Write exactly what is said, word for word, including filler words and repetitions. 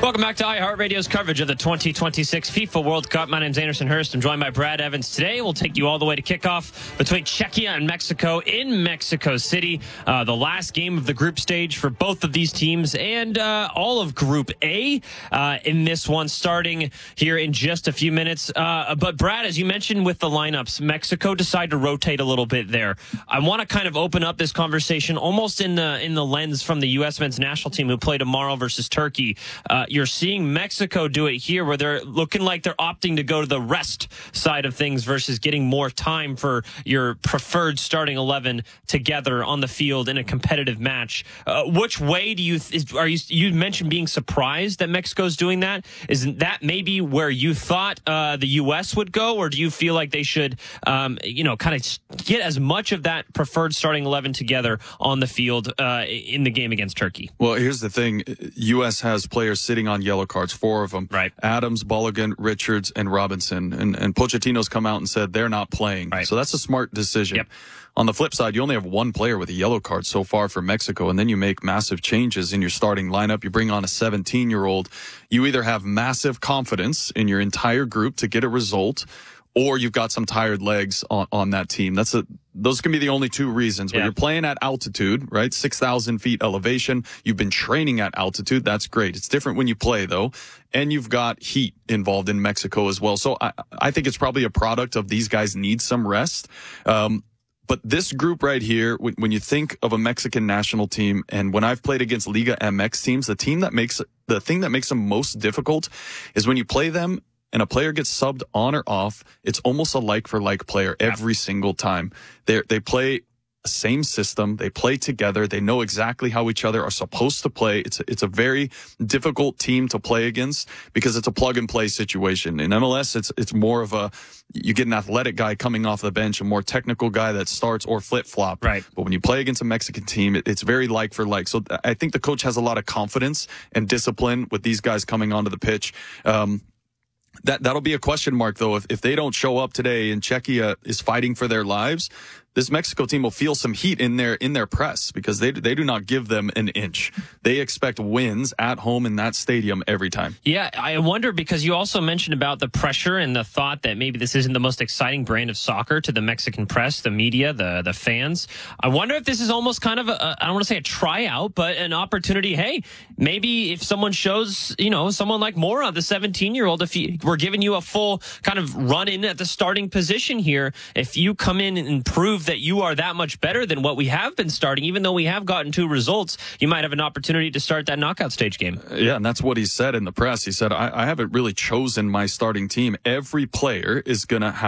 Welcome back to iHeartRadio's coverage of the twenty twenty-six FIFA World Cup. My name's Anderson Hurst. I'm joined by Brad Evans. Today, we'll take you all the way to kickoff between Czechia and Mexico in Mexico City. Uh, the last game of the group stage for both of these teams and uh, all of Group A uh, in this one, starting here in just a few minutes. Uh, but Brad, as you mentioned with the lineups, Mexico decided to rotate a little bit there. I want to kind of open up this conversation almost in the in the lens from the U S men's national team who play tomorrow versus Turkey. Uh, you're seeing Mexico do it here where they're looking like they're opting to go to the rest side of things versus getting more time for your preferred starting eleven together on the field in a competitive match. Uh, which way do you, is, are you, you mentioned being surprised that Mexico's doing that? Isn't that maybe where you thought uh, the U S would go, or do you feel like they should, um, you know, kind of get as much of that preferred starting eleven together on the field uh, in the game against Turkey? Well, here's the thing. U S has players sitting on yellow cards, four of them. Right. Adams, Mulligan, Richards, and Robinson. And, and Pochettino's come out and said they're not playing. Right. So that's a smart decision. Yep. On the flip side, you only have one player with a yellow card so far for Mexico, and then you make massive changes in your starting lineup. You bring on a seventeen-year-old. You either have massive confidence in your entire group to get a result, or you've got some tired legs on, on that team. That's a, those can be the only two reasons. But yeah. you're playing at altitude, right? six thousand feet elevation. You've been training at altitude. That's great. It's different when you play, though. And you've got heat involved in Mexico as well. So I, I think it's probably a product of these guys need some rest. Um, But this group right here, when, when you think of a Mexican national team, and when I've played against Liga M X teams, the team that makes the thing that makes them most difficult is when you play them and a player gets subbed on or off. It's almost a like for like player every single time. They they play the same system. They play together. They know exactly how each other are supposed to play. It's a, it's a very difficult team to play against because it's a plug and play situation. In M L S, it's it's more of a, you get an athletic guy coming off the bench, a more technical guy that starts or flip flop. Right. But when you play against a Mexican team, it, it's very like for like. So I think the coach has a lot of confidence and discipline with these guys coming onto the pitch. Um, that that'll be a question mark though if if they don't show up today and Czechia is fighting for their lives. This Mexico team will feel some heat in their in their press because they they do not give them an inch. They expect wins at home in that stadium every time. Yeah, I wonder because you also mentioned about the pressure and the thought that maybe this isn't the most exciting brand of soccer to the Mexican press, the media, the the fans. I wonder if this is almost kind of a, I don't want to say a tryout, but an opportunity. Hey, maybe if someone shows, you know, someone like Mora, the seventeen-year-old, if you, we're giving you a full kind of run in at the starting position here, if you come in and prove that you are that much better than what we have been starting, even though we have gotten two results, you might have an opportunity to start that knockout stage game. Uh, yeah, and that's what he said in the press. He said, I, I haven't really chosen my starting team. Every player is going to have